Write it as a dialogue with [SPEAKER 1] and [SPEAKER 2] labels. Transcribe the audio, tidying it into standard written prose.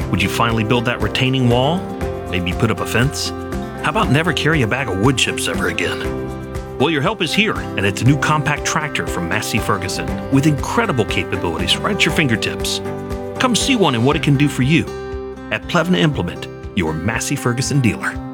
[SPEAKER 1] Would you finally build that retaining wall? Maybe put up a fence? How about never carry a bag of wood chips ever again? Well, your help is here, and it's a new compact tractor from Massey Ferguson with incredible capabilities right at your fingertips. Come see one and what it can do for you at Plevna Implement, your Massey Ferguson dealer.